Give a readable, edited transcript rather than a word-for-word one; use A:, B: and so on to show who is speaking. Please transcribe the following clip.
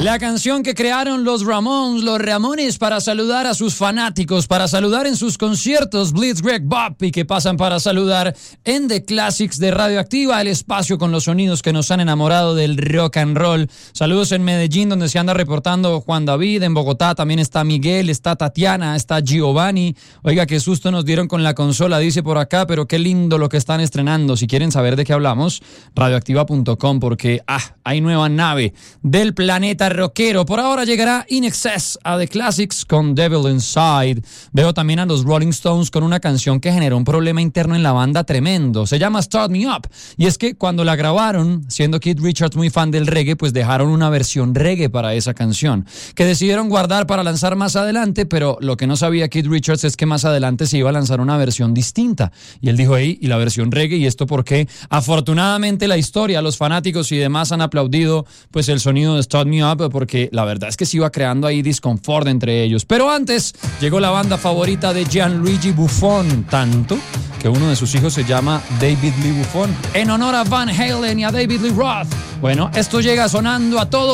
A: La canción que crearon los Ramones para saludar a sus fanáticos, para saludar en sus conciertos Blitzkrieg Bop y que pasan para saludar en The Classics de Radioactiva, el espacio con los sonidos que nos han enamorado del rock and roll. Saludos en Medellín, donde se anda reportando Juan David. En Bogotá también está Miguel, está Tatiana, está Giovanni. Oiga, qué susto nos dieron con la consola, dice por acá, pero qué lindo lo que están estrenando. Si quieren saber de qué hablamos, radioactiva.com, porque hay nueva nave del planeta rockero. Por ahora llegará In Excess a The Classics con Devil Inside. Veo también a los Rolling Stones con una canción que generó un problema interno en la banda tremendo. Se llama Start Me Up. Y es que cuando la grabaron, siendo Keith Richards muy fan del reggae, pues dejaron una versión reggae para esa canción, que decidieron guardar para lanzar más adelante, pero lo que no sabía Keith Richards es que más adelante se iba a lanzar una versión distinta. Y él dijo, y la versión reggae, y esto porque afortunadamente la historia, los fanáticos y demás han aplaudido pues el sonido de Start Me Up, porque la verdad es que se iba creando ahí disconfort entre ellos. Pero antes llegó la banda favorita de Gianluigi Buffon, tanto que uno de sus hijos se llama David Lee Buffon, en honor a Van Halen y a David Lee Roth. Bueno, esto llega sonando a todo